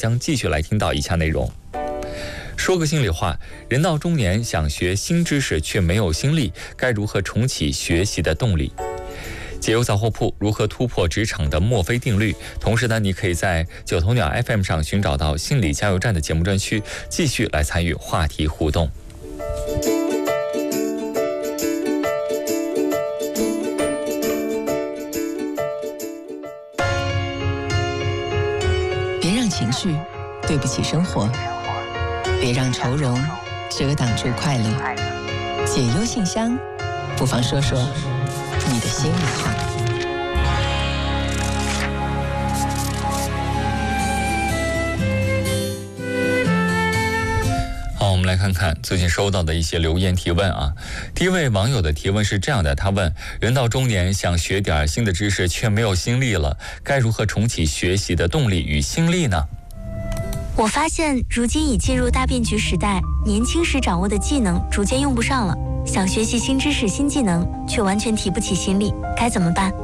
将继续来听到以下内容。说个心里话，人到中年想学新知识却没有心力，该如何重启学习的动力？解忧杂货铺如何突破职场的墨菲定律？同时呢，你可以在九头鸟 FM 上寻找到心理加油站的节目专区，继续来参与话题互动。 别让情绪对不起生活，别让愁容遮挡住快乐。解忧信箱，不妨说说你的心里话。 好，我们来看看最近收到的一些留言提问啊。第一位网友的提问是这样的，他问：人到中年想学点新的知识却没有心力了，该如何重启学习的动力与心力呢？ 我发现如今已进入大变局时代，年轻时掌握的技能逐渐用不上了，想学习新知识新技能却完全提不起心力，该怎么办？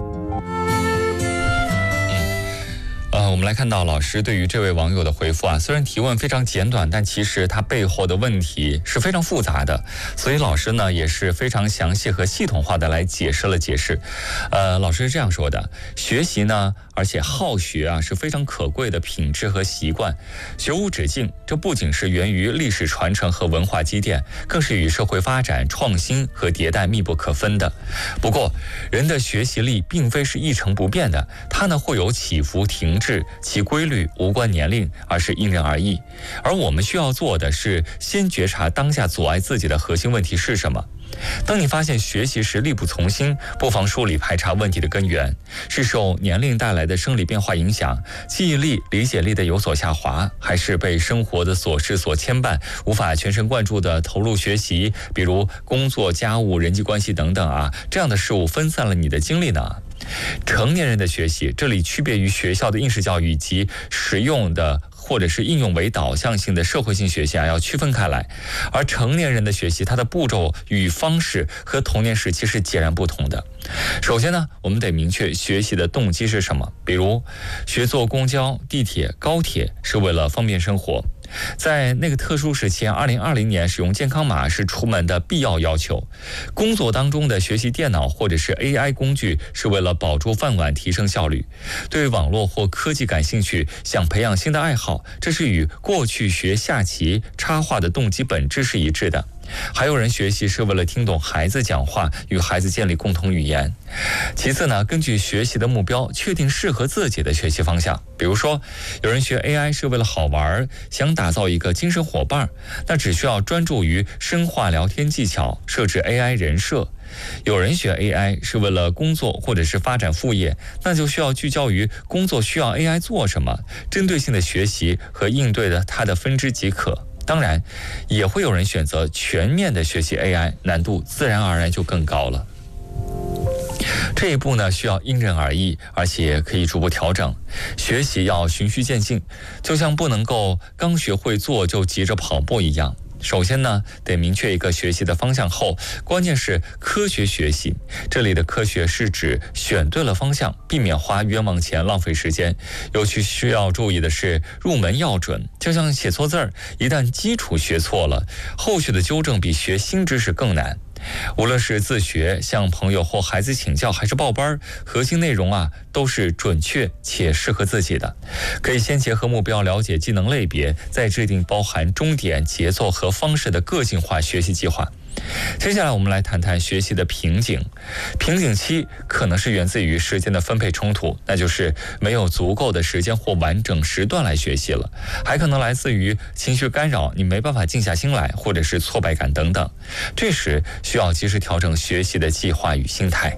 我们来看到老师对于这位网友的回复啊，虽然提问非常简短，但其实它背后的问题是非常复杂的，所以老师呢也是非常详细和系统化的来解释了解释。老师是这样说的：学习呢，而且好学啊是非常可贵的品质和习惯，学无止境，这不仅是源于历史传承和文化积淀，更是与社会发展、创新和迭代密不可分的。不过，人的学习力并非是一成不变的，它呢会有起伏停滞。其规律无关年龄，而是因人而异。而我们需要做的是先觉察当下阻碍自己的核心问题是什么。当你发现学习时力不从心，不妨梳理排查问题的根源，是受年龄带来的生理变化影响，记忆力、理解力的有所下滑，还是被生活的琐事所牵绊，无法全神贯注地投入学习，比如工作、家务、人际关系等等啊，这样的事物分散了你的精力呢？成年人的学习，这里区别于学校的应试教育以及实用的或者是应用为导向性的社会性学习啊，要区分开来。而成年人的学习，它的步骤与方式和童年时期是截然不同的。首先呢，我们得明确学习的动机是什么，比如学坐公交、地铁、高铁是为了方便生活。在那个特殊时期，2020年使用健康码是出门的必要要求。工作当中的学习电脑或者是 AI 工具是为了保住饭碗、提升效率。对网络或科技感兴趣，想培养新的爱好，这是与过去学下棋、插画的动机本质是一致的。还有人学习是为了听懂孩子讲话，与孩子建立共同语言。其次呢，根据学习的目标，确定适合自己的学习方向。比如说，有人学 AI 是为了好玩，想打造一个精神伙伴，那只需要专注于深化聊天技巧，设置 AI 人设。有人学 AI 是为了工作或者是发展副业，那就需要聚焦于工作需要 AI 做什么，针对性的学习和应对的它的分支即可。当然，也会有人选择全面的学习 AI， 难度自然而然就更高了。这一步呢，需要因人而异，而且可以逐步调整。学习要循序渐进，就像不能够刚学会做就急着跑步一样。首先呢，得明确一个学习的方向后，关键是科学学习。这里的科学是指选对了方向，避免花冤枉钱、浪费时间。尤其需要注意的是入门要准，就像写错字儿，一旦基础学错了，后续的纠正比学新知识更难。无论是自学、向朋友或孩子请教，还是报班，核心内容啊都是准确且适合自己的。可以先结合目标了解技能类别，再制定包含终点、节奏和方式的个性化学习计划。接下来我们来谈谈学习的瓶颈。瓶颈期可能是源自于时间的分配冲突，那就是没有足够的时间或完整时段来学习了，还可能来自于情绪干扰，你没办法静下心来，或者是挫败感等等。这时需要及时调整学习的计划与心态。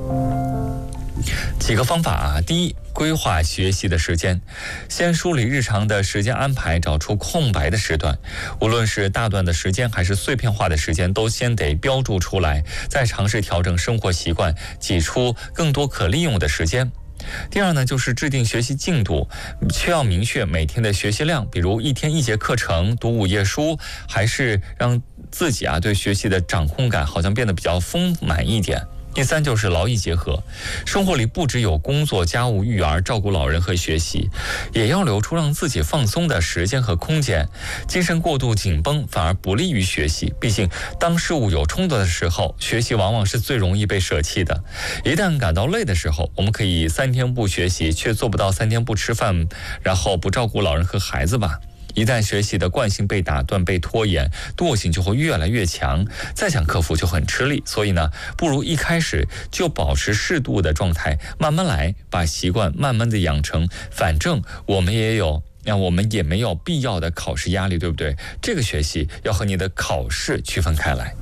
几个方法啊，第一，规划学习的时间，先梳理日常的时间安排，找出空白的时段，无论是大段的时间还是碎片化的时间，都先得标注出来，再尝试调整生活习惯，挤出更多可利用的时间。第二呢，就是制定学习进度，需要明确每天的学习量，比如一天1节课程，读5页书，还是让自己对学习的掌控感好像变得比较丰满一点。 第三就是劳逸结合，生活里不只有工作、家务、育儿、照顾老人和学习，也要留出让自己放松的时间和空间。精神过度紧绷反而不利于学习，毕竟当事物有冲突的时候，学习往往是最容易被舍弃的。一旦感到累的时候，我们可以3天不学习，却做不到3天不吃饭，然后不照顾老人和孩子吧。一旦学习的惯性被打断、被拖延，惰性就会越来越强，再想克服就很吃力。所以呢，不如一开始就保持适度的状态，慢慢来，把习惯慢慢的养成。反正我们也没有必要的考试压力，对不对？这个学习要和你的考试区分开来。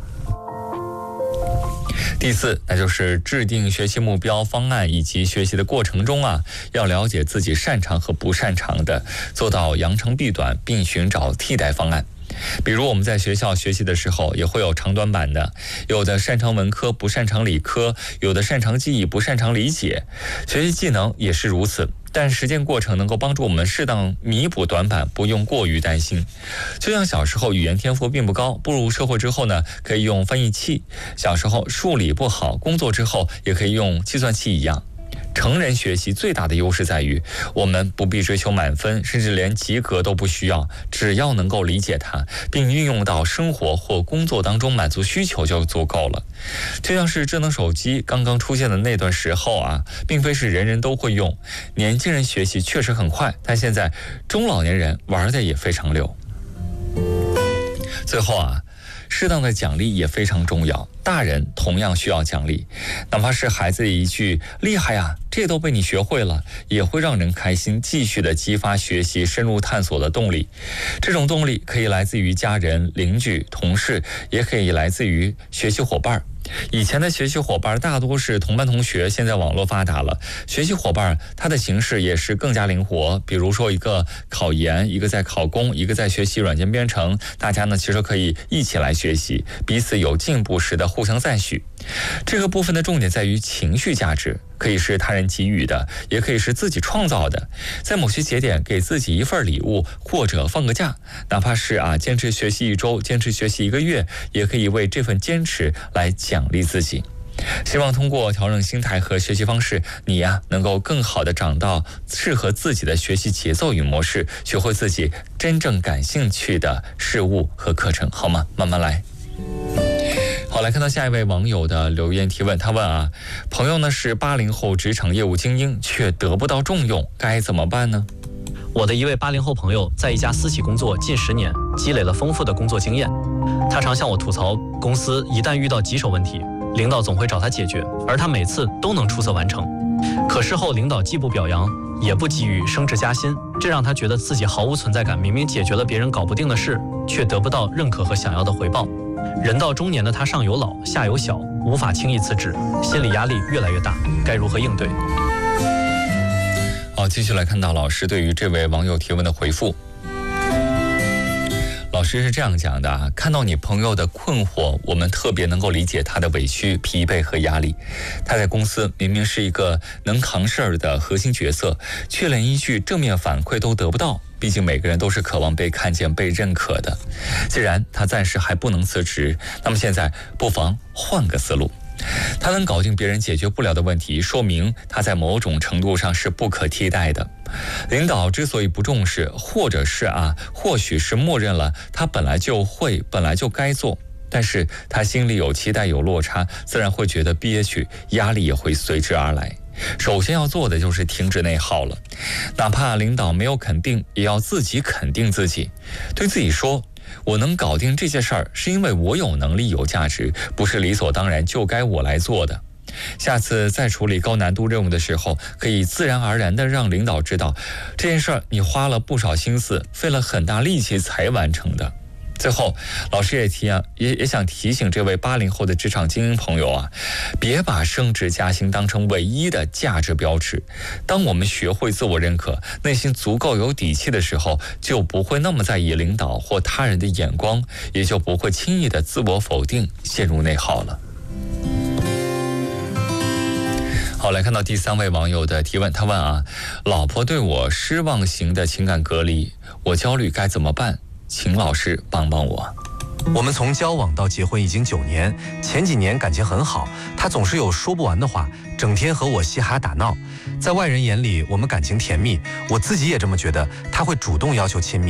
第四，那就是制定学习目标方案，以及学习的过程中要了解自己擅长和不擅长的，做到扬长避短，并寻找替代方案。比如我们在学校学习的时候，也会有长短板的，有的擅长文科，不擅长理科，有的擅长记忆，不擅长理解。学习技能也是如此，但实践过程能够帮助我们适当弥补短板，不用过于担心。就像小时候语言天赋并不高，步入社会之后呢，可以用翻译器；小时候数理不好，工作之后也可以用计算器一样。成人学习最大的优势在于，我们不必追求满分，甚至连及格都不需要，只要能够理解它，并运用到生活或工作当中，满足需求就足够了。就像是智能手机刚刚出现的那段时候并非是人人都会用，年轻人学习确实很快，但现在中老年人玩的也非常溜。最后适当的奖励也非常重要，大人同样需要奖励，哪怕是孩子一句厉害呀，这都被你学会了，也会让人开心，继续的激发学习深入探索的动力。这种动力可以来自于家人、邻居、同事，也可以来自于学习伙伴。以前的学习伙伴大多是同班同学，现在网络发达了，学习伙伴它的形式也是更加灵活。比如说一个考研，一个在考公，一个在学习软件编程，大家呢其实可以一起来学习，彼此有进步时的互相赞许。这个部分的重点在于情绪价值，可以是他人给予的，也可以是自己创造的。在某些节点给自己一份礼物，或者放个假，哪怕是坚持学习1周，坚持学习1个月，也可以为这份坚持来奖励自己。希望通过调整心态和学习方式，你能够更好的找到适合自己的学习节奏与模式，学会自己真正感兴趣的事物和课程，好吗？慢慢来。好，来看到下一位网友的留言提问，他问朋友呢是80后职场业务精英，却得不到重用，该怎么办呢？ 我的一位80后朋友在一家私企工作近10年，积累了丰富的工作经验。他常向我吐槽，公司一旦遇到棘手问题，领导总会找他解决，而他每次都能出色完成。可事后领导既不表扬，也不给予升职加薪，这让他觉得自己毫无存在感，明明解决了别人搞不定的事，却得不到认可和想要的回报。人到中年的他上有老下有小，无法轻易辞职，心理压力越来越大，该如何应对？ 好，继续来看到老师对于这位网友提问的回复。老师是这样讲的看到你朋友的困惑，我们特别能够理解他的委屈、疲惫和压力。他在公司明明是一个能扛事儿的核心角色，却连一句正面反馈都得不到。毕竟每个人都是渴望被看见、被认可的。既然他暂时还不能辞职，那么现在不妨换个思路。他能搞定别人解决不了的问题，说明他在某种程度上是不可替代的。领导之所以不重视，或者是或许是默认了他本来就会，本来就该做，但是他心里有期待、有落差，自然会觉得憋屈，压力也会随之而来。首先要做的就是停止内耗了，哪怕领导没有肯定，也要自己肯定自己，对自己说，我能搞定这些事儿，是因为我有能力、有价值，不是理所当然就该我来做的。下次再处理高难度任务的时候，可以自然而然地让领导知道，这件事儿你花了不少心思，费了很大力气才完成的。最后，老师也想提醒这位80后的职场精英朋友别把升职加薪当成唯一的价值标志。当我们学会自我认可，内心足够有底气的时候，就不会那么在意领导或他人的眼光，也就不会轻易的自我否定，陷入内耗了。好，来看到第3位网友的提问，他问老婆对我失望型的情感隔离，我焦虑该怎么办？请老师帮帮我。 我们从交往到结婚已经9年，前几年感情很好，他总是有说不完的话，整天和我嘻哈打闹。在外人眼里，我们感情甜蜜，我自己也这么觉得，他会主动要求亲密。